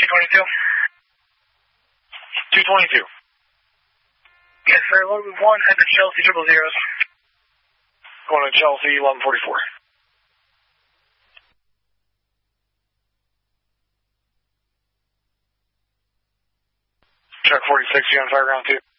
222. 222. Yes, sir. Load 1 at the Chelsea 000s. Going to Chelsea 1144. Truck 46, you on fire ground 2.